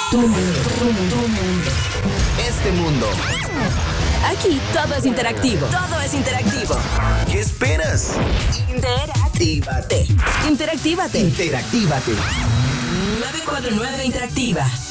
Tu mundo. Este mundo. Aquí todo es interactivo. Todo es interactivo. ¿Qué esperas? Interactívate. Interactívate. Interactívate. 949 Interactiva.